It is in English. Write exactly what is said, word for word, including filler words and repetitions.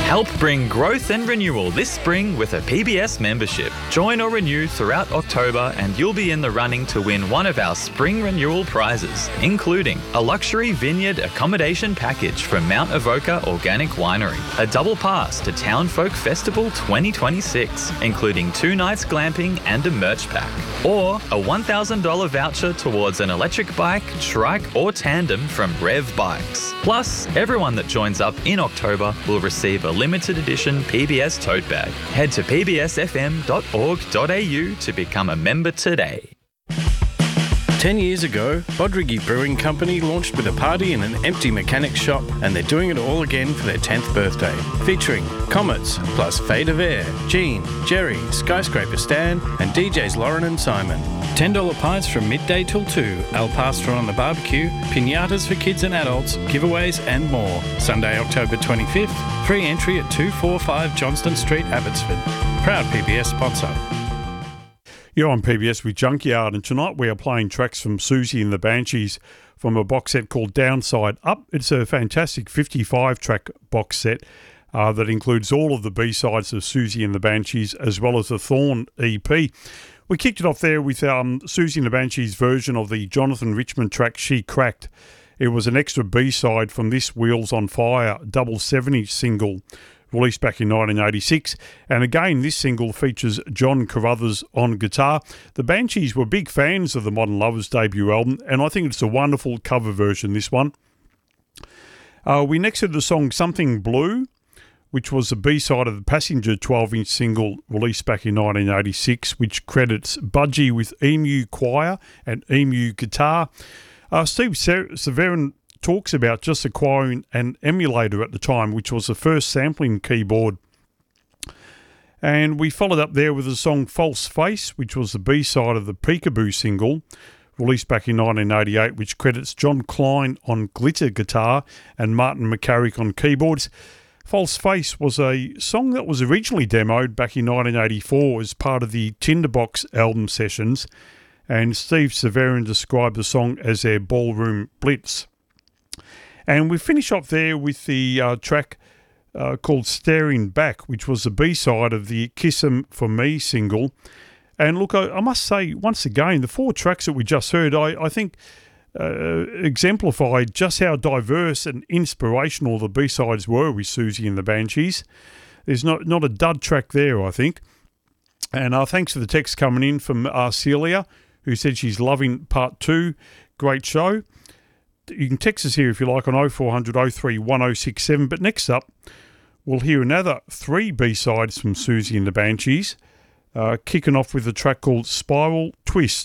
Help bring growth and renewal this spring with a P B S membership. Join or renew throughout October and you'll be in the running to win one of our spring renewal prizes, including a luxury vineyard accommodation package from Mount Avoca Organic Winery, a double pass to Townfolk Festival twenty twenty-six, including two nights glamping and a merch pack, or a one thousand dollars voucher towards an electric bike, trike or tandem from Rev Bikes. Plus, everyone that joins up in October will receive a limited edition P B S tote bag. Head to p b s f m dot org dot a u to become a member today. Ten years ago, Bodrigi Brewing Company launched with a party in an empty mechanics shop, and they're doing it all again for their tenth birthday. Featuring Comets, plus Fade of Air, Gene, Jerry, Skyscraper Stan, and D Js Lauren and Simon. ten dollars pints from midday till two, Al Pastor on the barbecue, pinatas for kids and adults, giveaways and more. Sunday, October twenty-fifth, free entry at two forty-five Johnston Street, Abbotsford. Proud P B S sponsor. You're on P B S with Junkyard, and tonight we are playing tracks from Susie and the Banshees from a box set called Downside Up. It's a fantastic fifty-five track box set uh, that includes all of the B-sides of Susie and the Banshees as well as the Thorn E P. We kicked it off there with um, Susie and the Banshees' version of the Jonathan Richman track She Cracked. It was an extra B-side from this Wheels on Fire double seventy single released back in nineteen eighty-six. And again, this single features John Carruthers on guitar. The Banshees were big fans of the Modern Lovers debut album, and I think it's a wonderful cover version, this one. Uh, we next heard the song Something Blue, which was the B-side of the Passenger twelve inch single released back in nineteen eighty-six, which credits Budgie with Emu Choir and Emu Guitar. Uh, Steve Severin talks about just acquiring an emulator at the time, which was the first sampling keyboard. And we followed up there with the song False Face, which was the B-side of the Peekaboo single, released back in nineteen eighty-eight, which credits John Klein on glitter guitar and Martin McCarrick on keyboards. False Face was a song that was originally demoed back in nineteen eighty-four as part of the Tinderbox album sessions, and Steve Severin described the song as their ballroom blitz. And we finish up there with the uh, track uh, called Staring Back, which was the B-side of the Kiss 'Em For Me single. And look, I, I must say, once again, the four tracks that we just heard, I, I think uh, exemplified just how diverse and inspirational the B-sides were with Susie and the Banshees. There's not, not a dud track there, I think. And uh, thanks for the text coming in from uh, Celia, who said she's loving part two. Great show. You can text us here if you like on oh four hundred oh three one oh six seven. But next up, we'll hear another three B-sides from Susie and the Banshees, uh, kicking off with a track called Spiral Twist.